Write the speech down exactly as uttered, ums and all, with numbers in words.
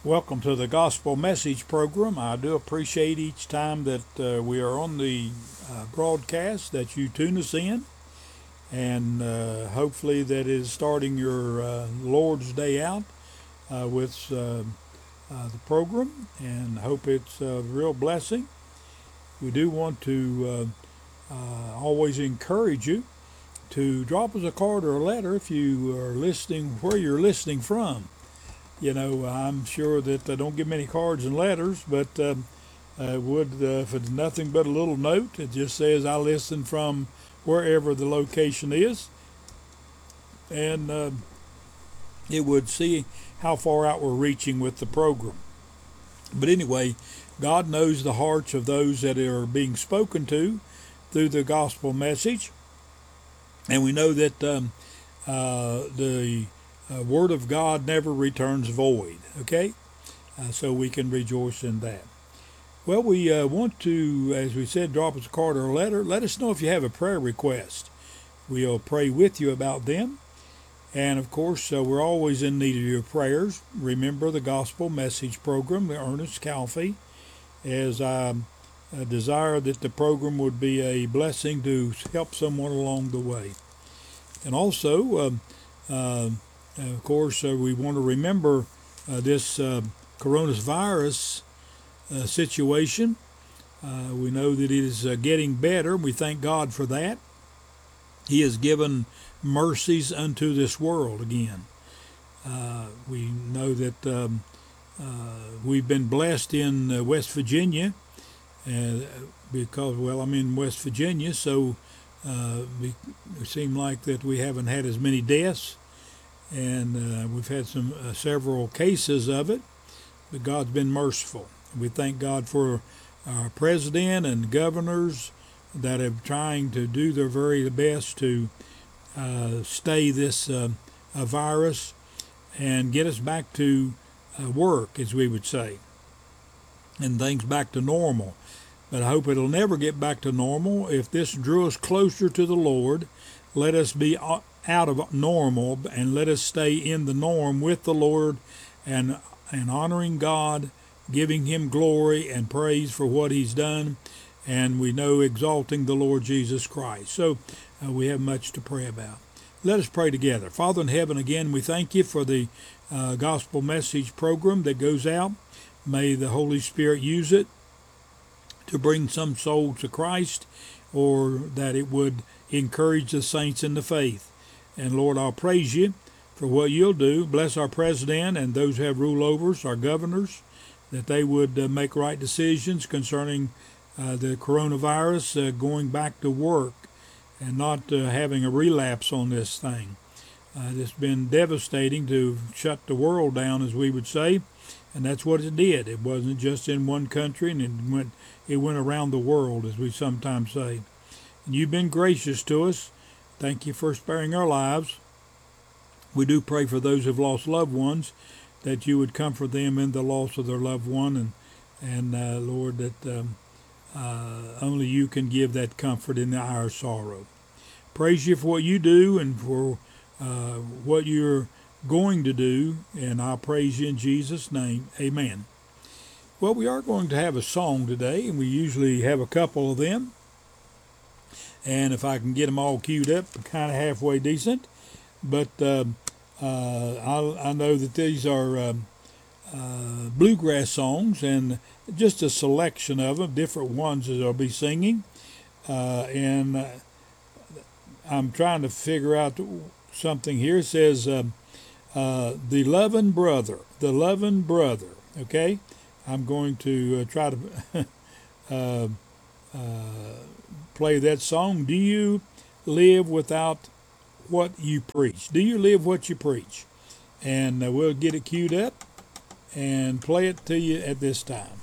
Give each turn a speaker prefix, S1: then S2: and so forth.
S1: Welcome to the Gospel Message Program. I do appreciate each time that uh, we are on the uh, broadcast that you tune us in, and uh, hopefully that is starting your uh, Lord's Day out uh, with uh, uh, the program, and hope it's a real blessing. We do want to uh, uh, always encourage you to drop us a card or a letter if you are listening where you're listening from. You know, I'm sure that I don't get many cards and letters, but um, I would, uh, if it's nothing but a little note, it just says I listen from wherever the location is, and uh, it would see how far out we're reaching with the program. But anyway, God knows the hearts of those that are being spoken to through the gospel message, and we know that um, uh, the uh, Word of God never returns void, okay? Uh, so we can rejoice in that. Well, we uh, want to, as we said, drop us a card or a letter. Let us know if you have a prayer request. We'll pray with you about them. And of course, uh, we're always in need of your prayers. Remember the Gospel Message Program, the Ernest Calfee, as I uh, desire that the program would be a blessing to help someone along the way. And also, um, uh, of course, uh, we want to remember uh, this uh, coronavirus uh, situation. Uh, we know that it is uh, getting better. We thank God for that. He has given mercies unto this world again. Uh, we know that um, uh, we've been blessed in uh, West Virginia uh, because, well, I'm in West Virginia, so uh, we, it seemed like that we haven't had as many deaths, and uh, we've had some uh, several cases of it, but God's been merciful. We thank God for our president and governors that are trying to do their very best to uh, stay this uh, uh, virus and get us back to uh, work, as we would say, and things back to normal. But I hope it'll never get back to normal. If this drew us closer to the Lord, let us be out of normal and let us stay in the norm with the Lord, and and honoring God, giving Him glory and praise for what He's done, and we know exalting the Lord Jesus Christ. So uh, we have much to pray about. Let us pray together. Father in heaven, again, we thank you for the uh, gospel message program that goes out. May the Holy Spirit use it to bring some soul to Christ, or that it would encourage the saints in the faith. And Lord, I'll praise you for what you'll do. Bless our president and those who have rule over us, our governors, that they would uh, make right decisions concerning uh, the coronavirus, uh, going back to work and not uh, having a relapse on this thing. Uh, it's been devastating to shut the world down, as we would say, and that's what it did. It wasn't just in one country, and it went it went around the world, as we sometimes say. And you've been gracious to us. Thank you for sparing our lives. We do pray for those who've lost loved ones, that you would comfort them in the loss of their loved one, and and uh, Lord, that um, uh, only you can give that comfort in the hour of sorrow. Praise you for what you do and for uh, what you're going to do, and I praise you in Jesus' name. Amen. Well, we are going to have a song today, and we usually have a couple of them. And if I can get them all queued up, kind of halfway decent. But uh, uh, I, I know that these are uh, uh, bluegrass songs, and just a selection of them, different ones that I'll be singing. Uh, and uh, I'm trying to figure out something here. It says, uh, uh, the loving brother, the loving brother, okay? I'm going to uh, try to uh, uh, play that song. Do you live without what you preach? Do you live what you preach? And uh, we'll get it queued up and play it to you at this time.